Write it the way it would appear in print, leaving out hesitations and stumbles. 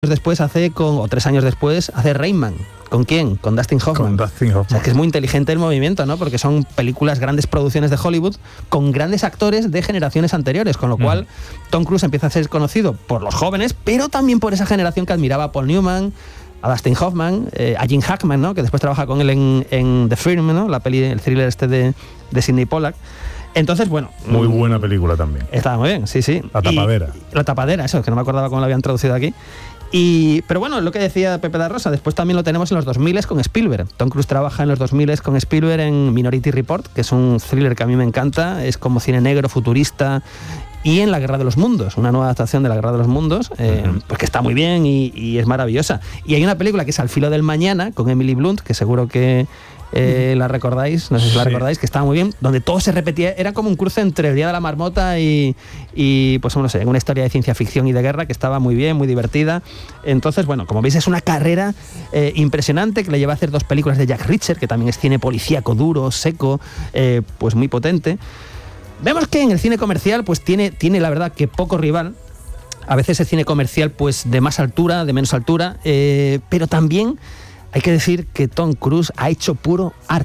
después hace 3 años después hace Rain Man. ¿Con quién? Con Dustin Hoffman. Con Dustin Hoffman. O sea, es que es muy inteligente el movimiento, ¿no? Porque son películas, grandes producciones de Hollywood con grandes actores de generaciones anteriores, con lo cual Tom Cruise empieza a ser conocido por los jóvenes, pero también por esa generación que admiraba a Paul Newman, a Dustin Hoffman, a Gene Hackman, ¿no? Que después trabaja con él en The Firm, ¿no? La peli, el thriller este de Sidney Pollack. Entonces, bueno... Muy buena película también. Estaba muy bien, sí, sí. La tapadera. La tapadera, eso, que no me acordaba cómo lo habían traducido aquí. Pero bueno, lo que decía Pepe da Rosa, después también lo tenemos en los 2000 con Spielberg. Tom Cruise trabaja en los 2000 con Spielberg en Minority Report, que es un thriller que a mí me encanta, es como cine negro, futurista, y en La Guerra de los Mundos, una nueva adaptación de La Guerra de los Mundos, pues que está muy bien y es maravillosa. Y hay una película que es Al filo del mañana, con Emily Blunt, que seguro que la recordáis, no sé si la recordáis, que estaba muy bien, donde todo se repetía, era como un cruce entre El día de la marmota y pues no sé, una historia de ciencia ficción y de guerra que estaba muy bien, muy divertida. Entonces, bueno, como veis es una carrera impresionante que le lleva a hacer 2 películas de Jack Reacher, que también es cine policíaco duro, seco, pues muy potente. Vemos que en el cine comercial pues tiene la verdad que poco rival. A veces el cine comercial pues de más altura, de menos altura, pero también hay que decir que Tom Cruise ha hecho puro arte.